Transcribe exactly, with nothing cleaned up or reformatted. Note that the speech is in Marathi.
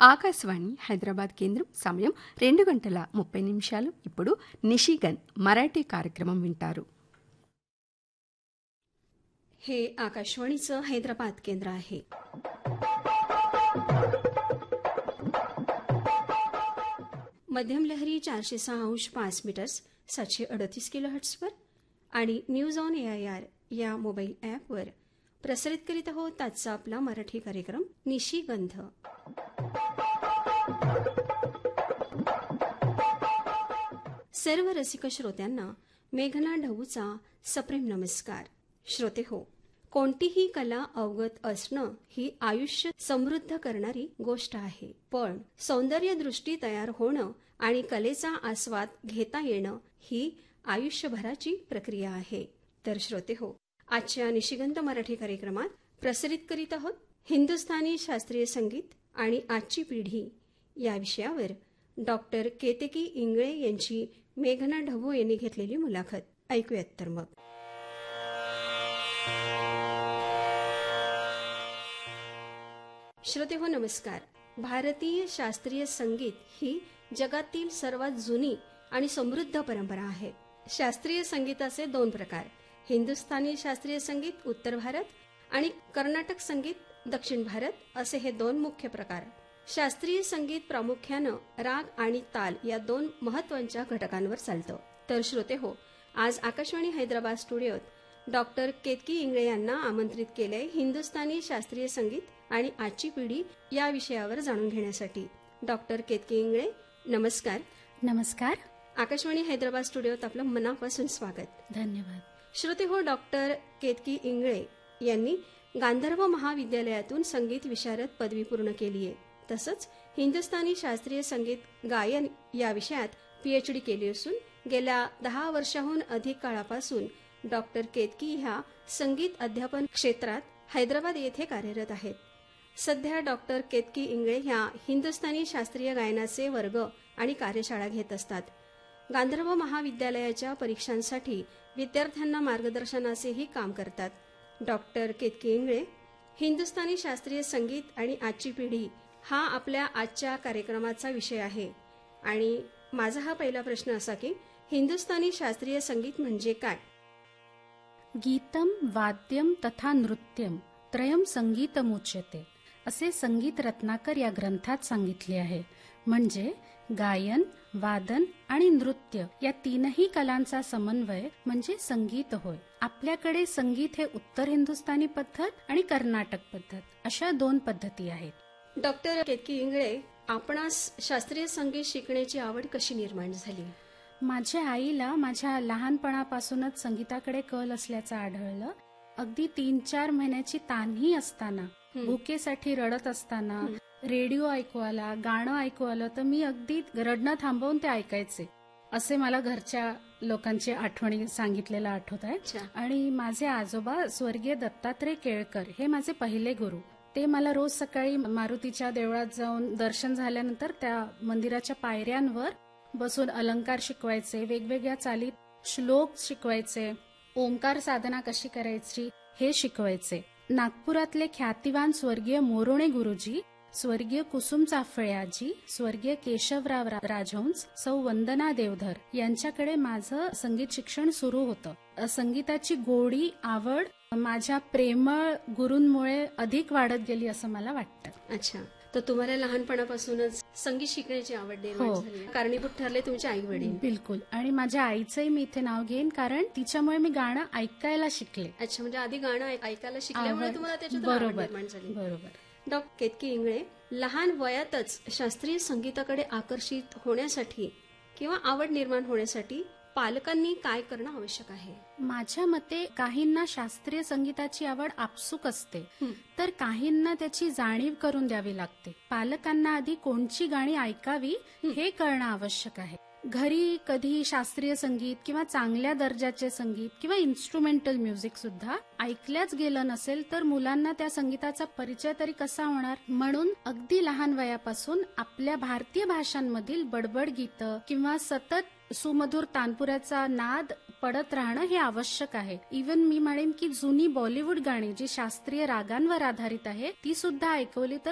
ఆకాశవాణి హైదరాబాద్ కేంద్రం సమయం రెండు గంటల ముప్పై నిమిషాలు. ఇప్పుడు నిషిగన్ మరాఠీ కార్యక్రమం వింటారు. हे आकाशवाणीचं हैदराबाद केंद्र आहे. मध्यम लहरी चारशे सहा अंश पाच मीटर्स सातशे अडतीस किलो हर्ट्सवर आणि news on A I R या मोबाईल ॲपवर प्रसारित करीत आहोत आजचा आपला मराठी कार्यक्रम निशिगंध. सर्व रसिक श्रोत्यांना मेघना ढवूचा सप्रेम नमस्कार. श्रोते हो, कोणतीही कला अवगत असणं ही आयुष्य समृद्ध करणारी गोष्ट आहे. पण सौंदर्यदृष्टी तयार होणं आणि कलेचा आस्वाद घेता येणं ही आयुष्यभराची प्रक्रिया आहे. तर श्रोते हो, आजच्या निशिगंध मराठी कार्यक्रमात प्रसारित करीत आहोत हिंदुस्थानी शास्त्रीय संगीत आणि आजची पिढी या विषयावर डॉक्टर केतकी इंगळे यांची मेघना ढवू यांनी घेतलेली मुलाखत. ऐकूयात तर मग. श्रोते हो, नमस्कार. भारतीय शास्त्रीय संगीत ही जगातील सर्वात जुनी आणि समृद्ध परंपरा आहे. शास्त्रीय संगीताचे दोन प्रकार, हिंदुस्थानी शास्त्रीय संगीत उत्तर भारत आणि कर्नाटक संगीत दक्षिण भारत असे हे दोन मुख्य प्रकार. शास्त्रीय संगीत प्रामुख्यानं राग आणि ताल या दोन महत्वाच्या घटकांवर चालतं. तर श्रोते हो, आज आकाशवाणी हैदराबाद स्टुडिओत डॉक्टर केतकी इंगळे यांना आमंत्रित केले हिंदुस्थानी शास्त्रीय संगीत आणि आजची पिढी या विषयावर जाणून घेण्यासाठी. डॉक्टर केतकी इंगळे, नमस्कार. नमस्कार. आकाशवाणी हैदराबाद स्टुडिओत आपलं मनापासून स्वागत. धन्यवाद. श्रोते हो, डॉक्टर केतकी इंगळे यांनी गांधर्व महाविद्यालयातून संगीत विशारद पदवी पूर्ण केली आहे. तसंच हिंदुस्थानी शास्त्रीय संगीत गायन या विषयात पीएचडी केली असून गेल्या दहा वर्षाहून अधिक काळापासून डॉक्टर केतकी ह्या संगीत अध्यापन क्षेत्रात हैदराबाद येथे कार्यरत आहेत. सध्या डॉक्टर केतकी इंगळे ह्या हिंदुस्थानी शास्त्रीय गायनाचे वर्ग आणि कार्यशाळा घेत असतात. गांधर्व महाविद्यालयाच्या परीक्षांसाठी विद्यार्थ्यांना मार्गदर्शनाचेही काम करतात. डॉक्टर केतकी इंगळे, हिंदुस्थानी शास्त्रीय संगीत आणि आजची पिढी हा आपल्या आजच्या कार्यक्रमाचा विषय आहे. आणि माझा हा पहिला प्रश्न असा की हिंदुस्थानी शास्त्रीय संगीत म्हणजे काय? गीतम वाद्यम तथा नृत्यम त्रयम संगीतमुच्यते असे संगीत रत्नाकर या ग्रंथात सांगितले आहे. म्हणजे गायन, वादन आणि नृत्य या तीनही कलांचा समन्वय म्हणजे संगीत होय. आपल्याकडे संगीत हे उत्तर हिंदुस्थानी पद्धत आणि कर्नाटक पद्धत अशा दोन पद्धती आहेत. डॉक्टर केतकी इंगळे, आपणास शास्त्रीय संगीत शिकण्याची आवड कशी निर्माण झाली? माझ्या आईला माझ्या लहानपणापासूनच संगीताकडे कल असल्याचं आढळलं. अगदी तीन चार महिन्याची तान्ही असताना, भुकेसाठी रडत असताना रेडिओ ऐकू आला, गाणं ऐकू आलं तर मी अगदी रडणं थांबवून ते ऐकायचे. असे मला घरच्या लोकांची आठवणी सांगितलेलं आठवत आहे. आणि माझे आजोबा स्वर्गीय दत्तात्रय केळकर हे माझे पहिले गुरु. ते मला रोज सकाळी मारुतीच्या देवळात जाऊन दर्शन झाल्यानंतर त्या मंदिराच्या पायऱ्यांवर बसून अलंकार शिकवायचे, वेगवेगळ्या चालीत श्लोक शिकवायचे, ओंकार साधना कशी करायची हे शिकवायचे. नागपुरातले ख्यातिवान स्वर्गीय मोरोणे गुरुजी, स्वर्गीय कुसुम चाफळे आजी, स्वर्गीय केशवराव राजहंस, सौ वंदना देवधर यांच्याकडे माझं संगीत शिक्षण सुरू होतं. संगीताची गोडी, आवड माझ्या प्रेमळ गुरूंमुळे अधिक वाढत गेली असं मला वाटतं. अच्छा, तर तुम्हाला लहानपणापासूनच संगीत शिकण्याची आवड निर्माण झाली. कारणीभूत ठरले तुमचे आई वडील? बिलकुल. आणि माझ्या आईचंही मी इथे नाव घेईन, कारण तिच्यामुळे मी गाणं ऐकायला शिकले. अच्छा, म्हणजे आधी गाणं ऐकायला शिकल्यामुळे तुम्हाला त्याच्यात आवड निर्माण झाली. बरोबर. डॉक्टर केतकी इंगळे, लहान वयातच शास्त्रीय संगीताकडे आकर्षित होण्यासाठी किंवा आवड निर्माण होण्यासाठी पालकांनी काय करणं आवश्यक आहे? माझ्या मते काहींना शास्त्रीय संगीताची आवड आपसूक असते, तर काहींना त्याची जाणीव करून द्यावी लागते. पालकांना आधी कोणची गाणी ऐकावी हे कळणं आवश्यक आहे. घरी कधी शास्त्रीय संगीत किंवा चांगल्या दर्जाचे संगीत किंवा इन्स्ट्रुमेंटल म्युझिक सुद्धा ऐकल्याच गेलं नसेल तर मुलांना त्या संगीताचा परिचय तरी कसा होणार? म्हणून अगदी लहान वयापासून आपल्या भारतीय भाषांमधील बडबड गीतं किंवा सतत सुमधुर तानपुऱ्याचा नाद पडत राहणं हे आवश्यक आहे. इव्हन मी म्हणेन की जुनी बॉलिवूड गाणी जी शास्त्रीय रागांवर आधारित आहे ती सुद्धा ऐकवली तर